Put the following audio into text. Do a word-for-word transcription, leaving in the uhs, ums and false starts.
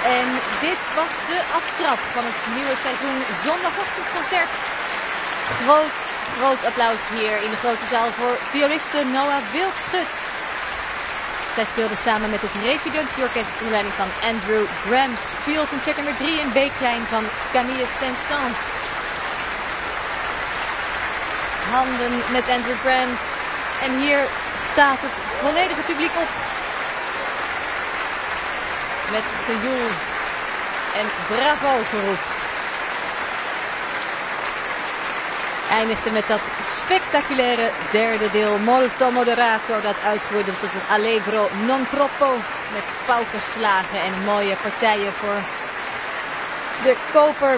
En dit was de aftrap van het nieuwe seizoen zondagochtendconcert. Groot, groot applaus hier in de grote zaal voor violiste Noah Wildschut. Zij speelde samen met het Residentieorkest onder leiding van Andrew Brahms. Vioolconcert nummer drie in B-klein van Camille Saint-Saëns. Handen met Andrew Brahms. En hier staat het volledige publiek op. Met gejoel en bravo geroep. Eindigde met dat spectaculaire derde deel Molto Moderato, dat uitgroeide tot een Allegro non troppo met paukenslagen en mooie partijen voor de koper